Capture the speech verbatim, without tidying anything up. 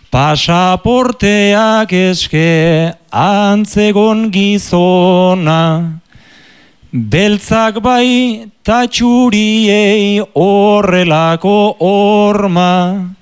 Pasaporteak eske antzegon gizona, beltzak bai ta txuriei horrelako horma,